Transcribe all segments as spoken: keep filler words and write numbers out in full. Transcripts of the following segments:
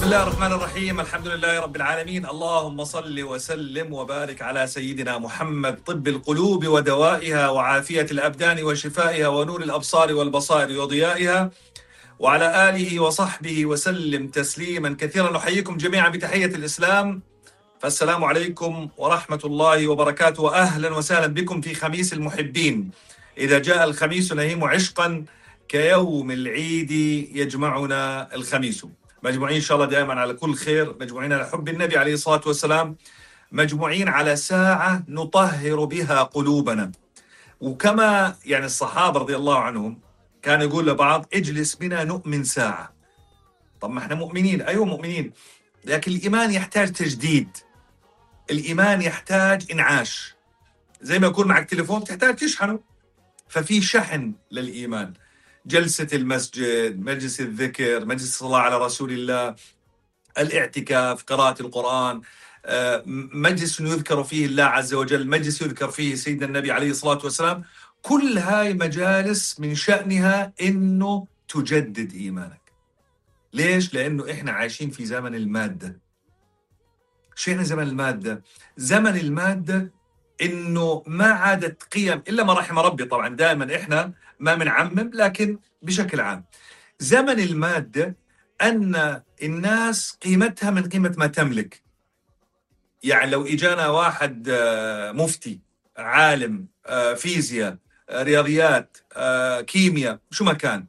الله الرحمن الرحيم. الحمد لله رب العالمين. اللهم صل وسلم وبارك على سيدنا محمد، طب القلوب ودوائها وعافية الأبدان وشفائها ونور الأبصار والبصائر وضيائها، وعلى آله وصحبه وسلم تسليما كثيرا. نحييكم جميعا بتحية الإسلام، فالسلام عليكم ورحمة الله وبركاته، وأهلا وسهلا بكم في خميس المحبين. إذا جاء الخميس نهيم عشقا كيوم العيد يجمعنا الخميس. مجموعين إن شاء الله دائما على كل خير، مجموعين على حب النبي عليه الصلاة والسلام، مجموعين على ساعة نطهر بها قلوبنا. وكما يعني الصحابة رضي الله عنهم كان يقول لبعض: اجلس بنا نؤمن ساعة. طب ما احنا مؤمنين، أيوة مؤمنين، لكن الإيمان يحتاج تجديد، الإيمان يحتاج إنعاش. زي ما يكون معك تليفون تحتاج تشحنه، ففي شحن للإيمان. جلسة المسجد، مجلس الذكر، مجلس الصلاة على رسول الله، الاعتكاف، قراءة القرآن، مجلس يذكر فيه الله عز وجل، مجلس يذكر فيه سيدنا النبي عليه الصلاة والسلام. كل هاي مجالس من شأنها إنه تجدد إيمانك. ليش؟ لأنه إحنا عايشين في زمن المادة. شو يعني زمن المادة؟ زمن المادة إنه ما عادت قيم إلا ما رحم ربي. طبعا دائما إحنا ما بنعمم، لكن بشكل عام زمن المادة أن الناس قيمتها من قيمة ما تملك. يعني لو إجانا واحد مفتي، عالم، فيزياء، رياضيات، كيمياء، شو ما كان،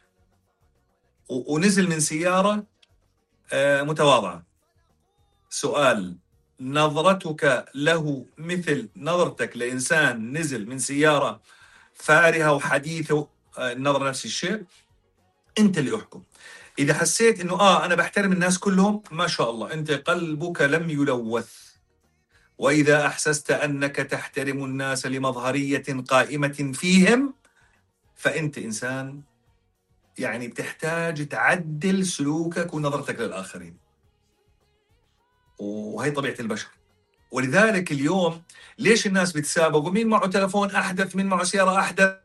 ونزل من سيارة متواضعة، سؤال: نظرتك له مثل نظرتك لإنسان نزل من سيارة فارهة وحديثة النظر نفس الشيء؟ أنت اللي أحكم. إذا حسيت إنه آه أنا بحترم الناس كلهم، ما شاء الله، أنت قلبك لم يلوث. وإذا أحسست أنك تحترم الناس لمظهرية قائمة فيهم، فأنت إنسان يعني بتحتاج تعدل سلوكك ونظرتك للآخرين، وهي طبيعة البشر. ولذلك اليوم ليش الناس بتسابقوا؟ مين معه تلفون أحدث، مين معه سيارة أحدث،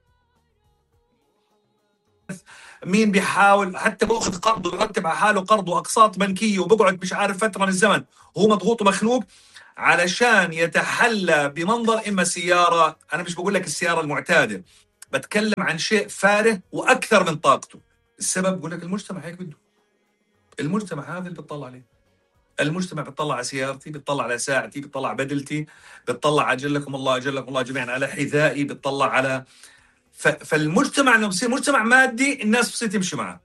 مين بيحاول حتى بأخذ قرض ويرتب على حاله قرض وأقساط بنكية وبقعد مش عارف فترة من الزمن وهو مضغوط ومخنوق علشان يتحلى بمنظر إما سيارة. أنا مش بقول لك السيارة المعتادة، بتكلم عن شيء فارغ وأكثر من طاقته. السبب بقول لك المجتمع هيك بده، المجتمع هذا اللي بتطلع عليه. المجتمع بتطلع على سيارتي، بتطلع على ساعتي، بتطلع على بدلتي، بتطلع أجلكم الله أجلكم الله جميعا على حذائي، بتطلع على ف... فالمجتمع لما بصير مجتمع مادي الناس بتصير تمشي معه.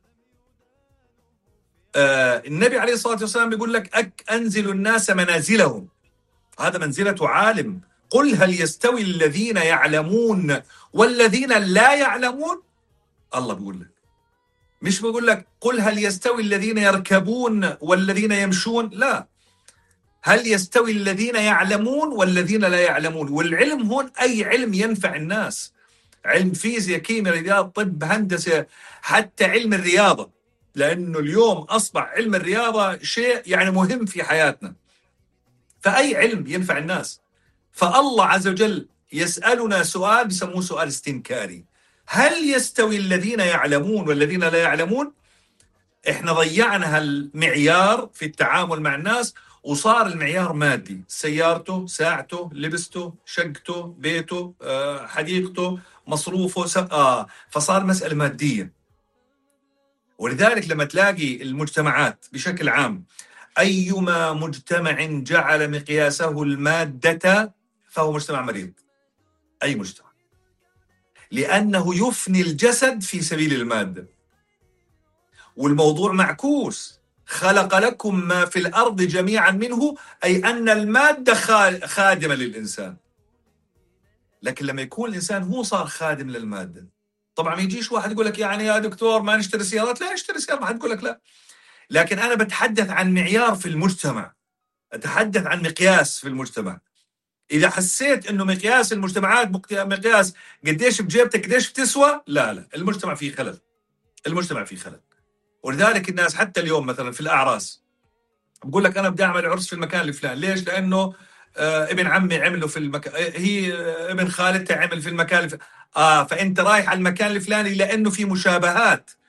آه النبي عليه الصلاة والسلام بيقول لك: أك أنزل الناس منازلهم. هذا منزلة عالم. قل هل يستوي الذين يعلمون والذين لا يعلمون؟ الله بيقول لك، مش بقول لك قل هل يستوي الذين يركبون والذين يمشون، لا، هل يستوي الذين يعلمون والذين لا يعلمون. والعلم هون أي علم ينفع الناس، علم فيزياء، كيمياء، رياضيات، طب، هندسة، حتى علم الرياضة، لأنه اليوم أصبح علم الرياضة شيء يعني مهم في حياتنا. فأي علم ينفع الناس. فالله عز وجل يسألنا سؤال بسموه سؤال استنكاري: هل يستوي الذين يعلمون والذين لا يعلمون؟ احنا ضيعنا هالمعيار في التعامل مع الناس، وصار المعيار مادي: سيارته، ساعته، لبسته، شقته، بيته، حديقته، مصروفه، آه فصار مسألة مادية. ولذلك لما تلاقي المجتمعات بشكل عام، أيما مجتمع جعل مقياسه المادة فهو مجتمع مريض. أي مجتمع، لأنه يفني الجسد في سبيل المادة. والموضوع معكوس: خلق لكم ما في الأرض جميعا منه، أي أن المادة خادمة للإنسان. لكن لما يكون الإنسان هو صار خادم للمادة، طبعا ما يجيش واحد يقول لك يعني يا دكتور ما نشتري سيارات. لا، اشتري سيارة، ما حد يقول لك لا. لكن أنا بتحدث عن معيار في المجتمع، أتحدث عن مقياس في المجتمع. إذا حسيت إنه مقياس المجتمعات مقياس قديش بجيبتك قديش بتسوى، لا لا، المجتمع فيه خلل، المجتمع فيه خلل. ولذلك الناس حتى اليوم مثلا في الأعراس بقول لك أنا بدي أعمل عرس في المكان الفلاني. ليش؟ لأنه آه ابن عمي عمله في المكان، هي آه ابن خالتها عمل في المكان الفلاني. آه فأنت رايح على المكان الفلاني لأنه في مشابهات.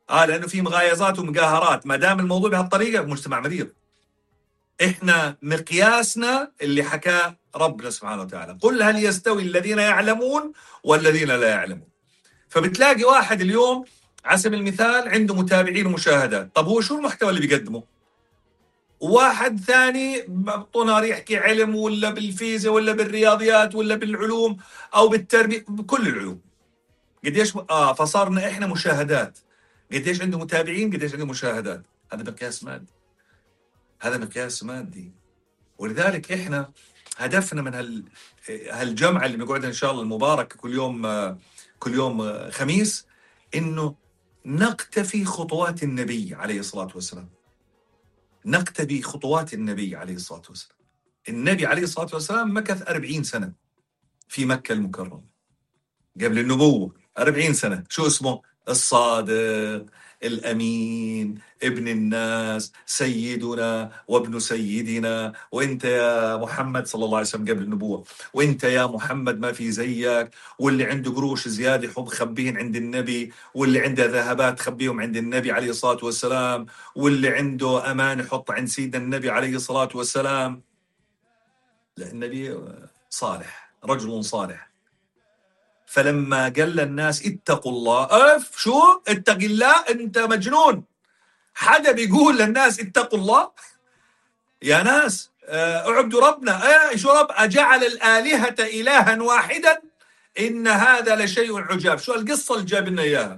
اه لانه في مغايظات ومقاهرات. ما دام الموضوع بهالطريقه مجتمع مريض. احنا مقياسنا اللي حكاه ربنا سبحانه وتعالى، قل هل يستوي الذين يعلمون والذين لا يعلمون. فبتلاقي واحد اليوم على سبيل المثال عنده متابعين ومشاهدات، طب هو شو المحتوى اللي بيقدمه؟ وواحد ثاني بطنار يحكي علم ولا بالفيزياء ولا بالرياضيات ولا بالعلوم او بالتربيه، بكل العلوم. قديش اه فصارنا احنا مشاهدات، قديش عنده متابعين، قديش عنده مشاهدات. هذا مقياس مادي، هذا مقياس مادي. ولذلك احنا هدفنا من هال هالجمعه اللي بنقعدها ان شاء الله المبارك كل يوم، كل يوم خميس، انه نقتفي خطوات النبي عليه الصلاه والسلام. نقتفي خطوات النبي عليه الصلاه والسلام. النبي عليه الصلاه والسلام مكث أربعين سنه في مكه المكرمه قبل النبوه، أربعين سنه. شو اسمه؟ الصادق الأمين ابن الناس سيدنا وابن سيدنا. وانت يا محمد صلى الله عليه وسلم قبل النبوة، وانت يا محمد ما في زيك، واللي عنده قروش زيادة حب خبيهن عند النبي، واللي عنده ذهبات خبيهم عند النبي عليه الصلاة والسلام، واللي عنده أمان يحط عند سيدنا النبي عليه الصلاة والسلام. لا، النبي صالح، رجل صالح. فلما قال للناس اتقوا الله، اف شو اتق الله؟ انت مجنون. حدا بيقول للناس اتقوا الله؟ يا ناس اعبدوا ربنا. ايه شو رب؟ اجعل الآلهة إلها واحدا ان هذا لشيء عجاب. شو القصة اللي جاب لنا اياها؟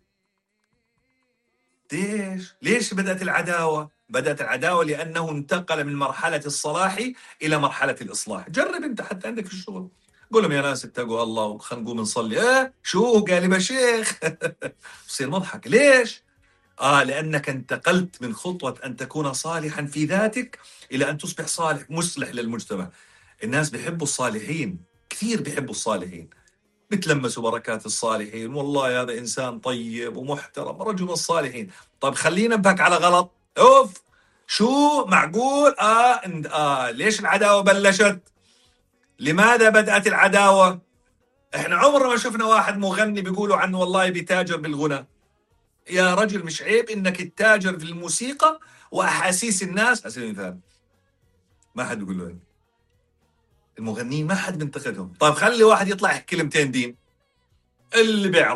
ليش؟ ليش بدأت العداوة؟ بدأت العداوة لأنه انتقل من مرحلة الصلاح إلى مرحلة الإصلاح. جرب أنت حتى عندك في الشغل، قول لهم يا ناس اتقوا الله وخلينا نقوم نصلي. ايه شو قال يا شيخ؟ بصير مضحك. ليش؟ آه لأنك انتقلت من خطوة أن تكون صالحا في ذاتك إلى أن تصبح صالح مصلح للمجتمع. الناس بيحبوا الصالحين، كثير بيحبوا الصالحين، بتلمسوا بركات الصالحين، والله هذا إنسان طيب ومحترم رجل الصالحين. طب خلينا نبهك على غلط. أوف شو معقول؟ آه, آه ليش العداوة بلشت؟ لماذا بدأت العداوة؟ احنا عمرنا ما شفنا واحد مغني بيقولوا عنه والله بيتاجر بالغنى. يا رجل مش عيب انك تتاجر في الموسيقى واحاسيس الناس؟ على سبيل المثال ما حد بيقول له. المغنيين ما حد بينتقدهم. طيب خلي واحد يطلع يحكي كلمتين دين، اللي بيعرف